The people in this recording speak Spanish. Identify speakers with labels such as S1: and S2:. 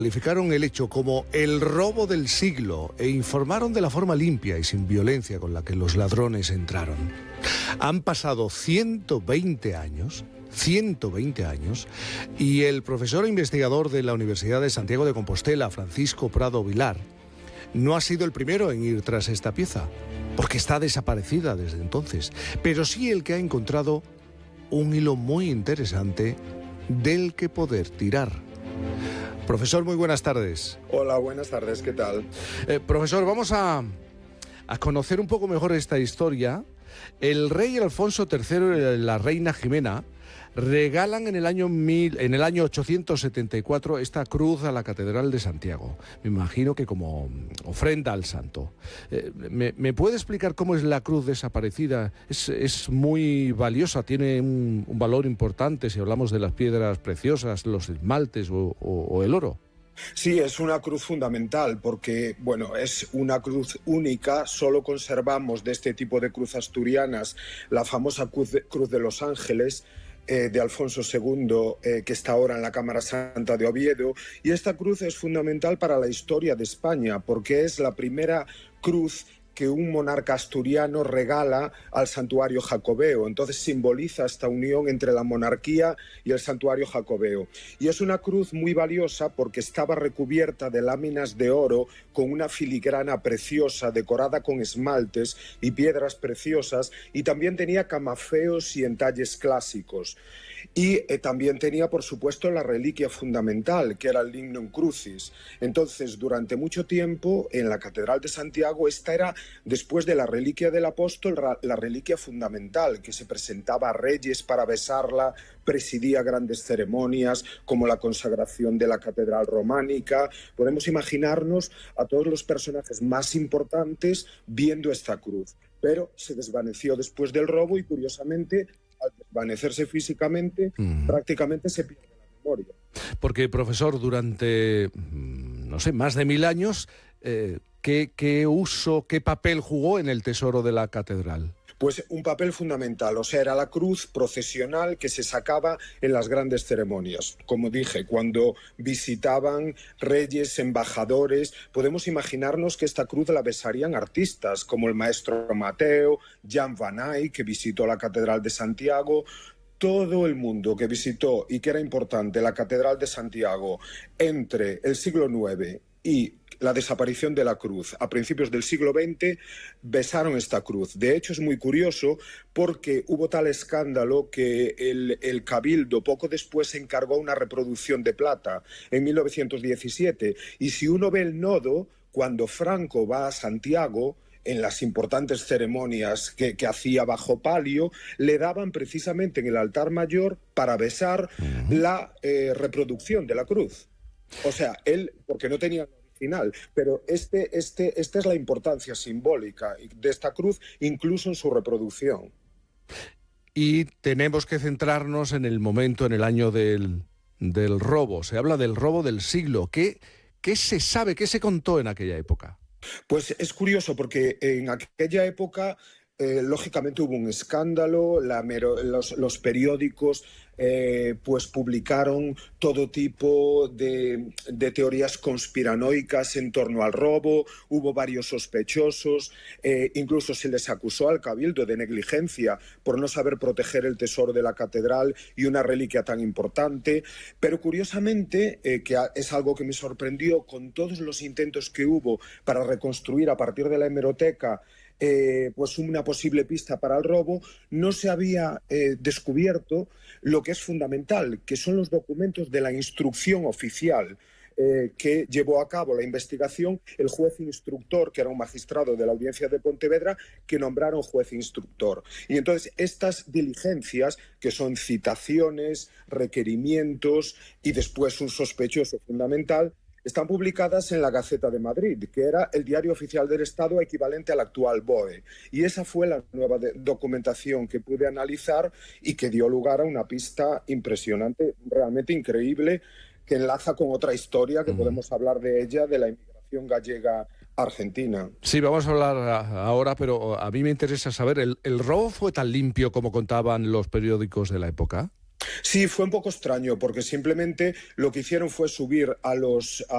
S1: Calificaron el hecho como el robo del siglo e informaron de la forma limpia y sin violencia con la que los ladrones entraron. Han pasado 120 años, y el profesor e investigador de la Universidad de Santiago de Compostela, Francisco Prado Vilar, no ha sido el primero en ir tras esta pieza, porque está desaparecida desde entonces, pero sí el que ha encontrado un hilo muy interesante del que poder tirar. Profesor, muy buenas tardes.
S2: Hola, buenas tardes, ¿qué tal?
S1: Profesor, vamos a conocer un poco mejor esta historia. El rey Alfonso III y la reina Jimena regalan en el año 874 esta cruz a la Catedral de Santiago. Me imagino que como ofrenda al santo. ¿Me puede explicar cómo es la cruz desaparecida? Es muy valiosa, tiene un valor importante si hablamos de las piedras preciosas, los esmaltes o el oro.
S2: Sí, es una cruz fundamental porque, es una cruz única. Solo conservamos de este tipo de cruz asturianas la famosa cruz de los Ángeles, de Alfonso II, que está ahora en la Cámara Santa de Oviedo. Y esta cruz es fundamental para la historia de España porque es la primera cruz que un monarca asturiano regala al santuario jacobeo. Entonces simboliza esta unión entre la monarquía y el santuario jacobeo. Y es una cruz muy valiosa porque estaba recubierta de láminas de oro con una filigrana preciosa, decorada con esmaltes y piedras preciosas, y también tenía camafeos y entalles clásicos. Y también tenía, por supuesto, la reliquia fundamental, que era el Lignum Crucis. Entonces, durante mucho tiempo, en la Catedral de Santiago, esta era, después de la reliquia del apóstol, la reliquia fundamental, que se presentaba a reyes para besarla, presidía grandes ceremonias, como la consagración de la Catedral Románica. Podemos imaginarnos a todos los personajes más importantes viendo esta cruz. Pero se desvaneció después del robo y, curiosamente, al desvanecerse físicamente, prácticamente se pierde la memoria.
S1: Porque, profesor, durante, más de 1000 años, ¿qué uso, qué papel jugó en el tesoro de la catedral?
S2: Pues un papel fundamental, era la cruz procesional que se sacaba en las grandes ceremonias. Como dije, cuando visitaban reyes, embajadores, podemos imaginarnos que esta cruz la besarían artistas como el maestro Mateo, Jan van Eyck, que visitó la Catedral de Santiago. Todo el mundo que visitó y que era importante la Catedral de Santiago entre el siglo IX y la desaparición de la cruz a principios del siglo XX, besaron esta cruz. De hecho, es muy curioso porque hubo tal escándalo que el Cabildo poco después se encargó una reproducción de plata en 1917. Y si uno ve el nodo, cuando Franco va a Santiago, en las importantes ceremonias que hacía bajo palio, le daban precisamente en el altar mayor para besar la reproducción de la cruz. Él, porque no tenía final, pero esta es la importancia simbólica de esta cruz, incluso en su reproducción.
S1: Y tenemos que centrarnos en el momento, en el año del robo. Se habla del robo del siglo. ¿Qué se sabe, qué se contó en aquella época?
S2: Pues es curioso porque en aquella época lógicamente hubo un escándalo, los periódicos pues publicaron todo tipo de teorías conspiranoicas en torno al robo. Hubo varios sospechosos, incluso se les acusó al Cabildo de negligencia por no saber proteger el tesoro de la catedral y una reliquia tan importante. Pero curiosamente, que es algo que me sorprendió, con todos los intentos que hubo para reconstruir a partir de la hemeroteca pues una posible pista para el robo, no se había descubierto lo que es fundamental, que son los documentos de la instrucción oficial que llevó a cabo la investigación el juez instructor, que era un magistrado de la Audiencia de Pontevedra, que nombraron juez instructor. Y entonces estas diligencias, que son citaciones, requerimientos y después un sospechoso fundamental, están publicadas en la Gaceta de Madrid, que era el diario oficial del Estado equivalente al actual BOE. Y esa fue la nueva documentación que pude analizar y que dio lugar a una pista impresionante, realmente increíble, que enlaza con otra historia que podemos hablar de ella, de la inmigración gallega argentina.
S1: Sí, vamos a hablar ahora, pero a mí me interesa saber, ¿el robo fue tan limpio como contaban los periódicos de la época?
S2: Sí, fue un poco extraño porque simplemente lo que hicieron fue subir a